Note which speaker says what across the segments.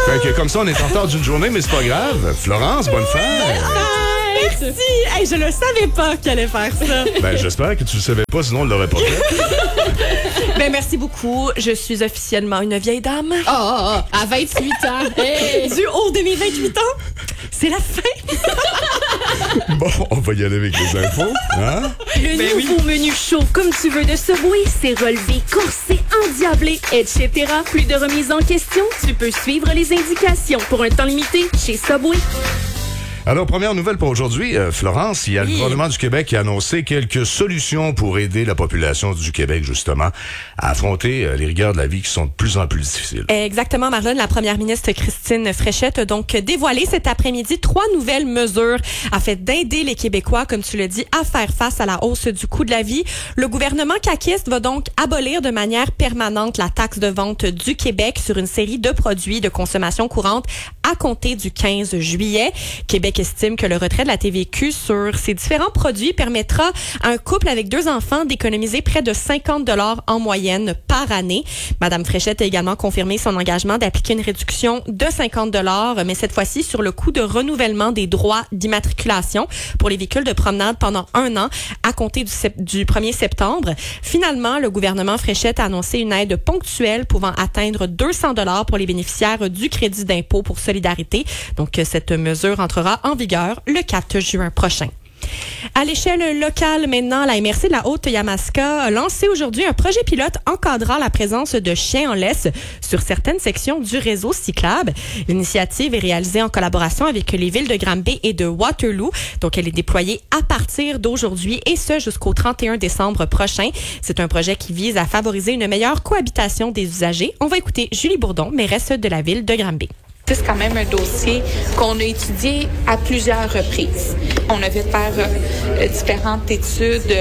Speaker 1: Fait que comme ça, on est en retard d'une journée, mais c'est pas grave. Florence, bonne fête!
Speaker 2: Merci! Hey, je le savais pas qu'il allait faire ça.
Speaker 1: Ben, j'espère que tu le savais pas, sinon on l'aurait pas fait.
Speaker 2: Ben, merci beaucoup. Je suis officiellement une vieille dame.
Speaker 3: À 28 ans. Hey.
Speaker 2: Du haut de mes 28 ans, c'est la fin.
Speaker 1: Bon, on va y aller avec les infos. Hein?
Speaker 4: Le nouveau menu chaud comme tu veux de Subway, c'est relevé, corsé, endiablé, etc. Plus de remise en question, tu peux suivre les indications pour un temps limité chez Subway.
Speaker 1: Alors, première nouvelle pour aujourd'hui, Florence, il y a le gouvernement du Québec qui a annoncé quelques solutions pour aider la population du Québec, justement, à affronter les rigueurs de la vie qui sont de plus en plus difficiles.
Speaker 2: Exactement, Marlène. La première ministre Christine Fréchette a donc dévoilé cet après-midi 3 nouvelles mesures afin d'aider les Québécois, comme tu le dis, à faire face à la hausse du coût de la vie. Le gouvernement caquiste va donc abolir de manière permanente la taxe de vente du Québec sur une série de produits de consommation courante à compter du 15 juillet. Québec estime que le retrait de la TVQ sur ces différents produits permettra à un couple avec 2 enfants d'économiser près de 50 $ en moyenne par année. Madame Fréchette a également confirmé son engagement d'appliquer une réduction de 50 $, mais cette fois-ci sur le coût de renouvellement des droits d'immatriculation pour les véhicules de promenade pendant 1 an à compter du 1er septembre. Finalement, le gouvernement Fréchette a annoncé une aide ponctuelle pouvant atteindre 200 $ pour les bénéficiaires du crédit d'impôt pour solidarité. Donc, cette mesure entrera en vigueur le 4 juin prochain. À l'échelle locale, maintenant, la MRC de la Haute-Yamaska a lancé aujourd'hui un projet pilote encadrant la présence de chiens en laisse sur certaines sections du réseau cyclable. L'initiative est réalisée en collaboration avec les villes de Granby et de Waterloo. Donc, elle est déployée à partir d'aujourd'hui et ce jusqu'au 31 décembre prochain. C'est un projet qui vise à favoriser une meilleure cohabitation des usagers. On va écouter Julie Bourdon, mairesse de la ville de Granby.
Speaker 5: C'est quand même un dossier qu'on a étudié à plusieurs reprises. On a fait faire différentes études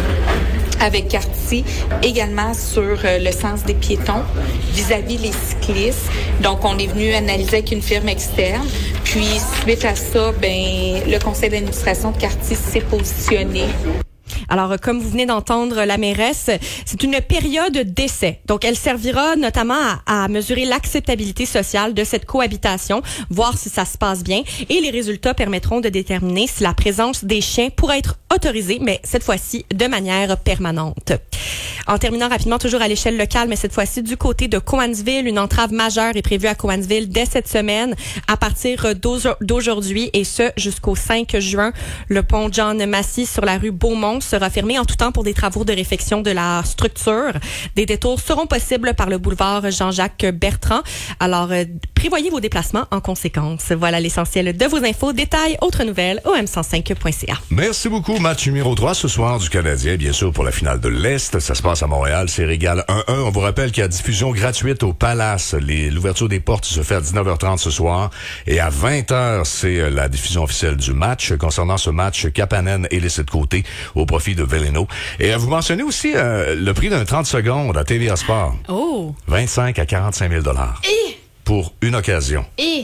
Speaker 5: avec Carty, également sur le sens des piétons vis-à-vis les cyclistes. Donc, on est venu analyser avec une firme externe. Puis, suite à ça, le conseil d'administration de Carty s'est positionné.
Speaker 2: Alors, comme vous venez d'entendre la mairesse, c'est une période d'essai. Donc, elle servira notamment à mesurer l'acceptabilité sociale de cette cohabitation, voir si ça se passe bien. Et les résultats permettront de déterminer si la présence des chiens pourra être autorisée, mais cette fois-ci de manière permanente. En terminant rapidement, toujours à l'échelle locale, mais cette fois-ci du côté de Cowansville, une entrave majeure est prévue à Cowansville dès cette semaine à partir d'aujourd'hui et ce jusqu'au 5 juin. Le pont John Massey sur la rue Beaumont sera fermé en tout temps pour des travaux de réfection de la structure. Des détours seront possibles par le boulevard Jean-Jacques Bertrand. Alors, prévoyez vos déplacements en conséquence. Voilà l'essentiel de vos infos. Détails, autres nouvelles au m105.ca.
Speaker 1: Merci beaucoup. Match numéro 3 ce soir du Canadien, bien sûr, pour la finale de l'Est. Ça se passe à Montréal. C'est Régal 1-1. On vous rappelle qu'il y a diffusion gratuite au Palace. L'ouverture des portes se fait à 19h30 ce soir. Et à 20h, c'est la diffusion officielle du match. Concernant ce match, Kapanen et laissé de côté au profit de Veleno. Et vous mentionnez aussi le prix d'un 30 secondes à TVA Sport.
Speaker 3: Oh!
Speaker 1: 25 à 45 000 $.
Speaker 3: Et?
Speaker 1: Pour une occasion.
Speaker 3: Et?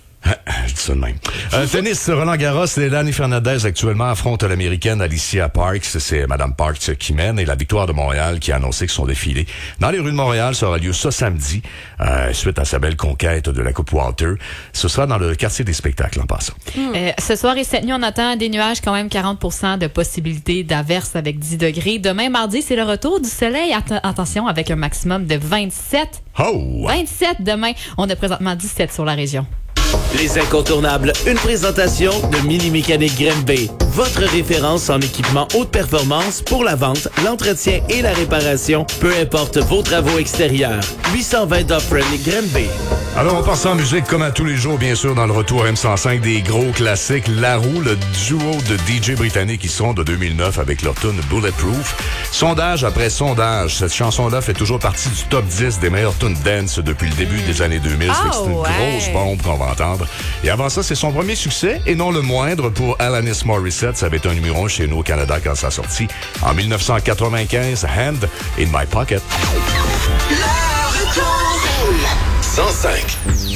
Speaker 1: Je dis ça de même. Tennis, Roland Garros, Leilani Fernandez actuellement affronte l'Américaine Alicia Parks. C'est Mme Parks qui mène et la Victoire de Montréal qui a annoncé que son défilé dans les rues de Montréal sera lieu ce samedi suite à sa belle conquête de la Coupe Walter. Ce sera dans le quartier des spectacles en passant.
Speaker 3: Ce soir et cette nuit, on attend des nuages, quand même 40% de possibilité d'averse avec 10 degrés. Demain, mardi, c'est le retour du soleil. Attention, avec un maximum de 27.
Speaker 1: Oh!
Speaker 3: 27 demain. On a présentement 17 sur la région.
Speaker 6: Les incontournables, une présentation de Mini Mécanique Granby. Votre référence en équipement haute performance pour la vente, l'entretien et la réparation, peu importe vos travaux extérieurs. 820 Dufferin Granby.
Speaker 1: Alors, on passe en musique comme à tous les jours, bien sûr, dans le retour M105 des gros classiques. La Roue, le duo de DJ britanniques qui sont de 2009 avec leur tune Bulletproof. Sondage après sondage, cette chanson-là fait toujours partie du top 10 des meilleures tunes dance depuis le début des années 2000. C'est une grosse bombe qu'on va entendre. Et avant ça, c'est son premier succès, et non le moindre, pour Alanis Morissette. Ça avait été un numéro 1 chez nous au Canada quand ça a sorti en 1995, Hand in My Pocket.
Speaker 6: 105.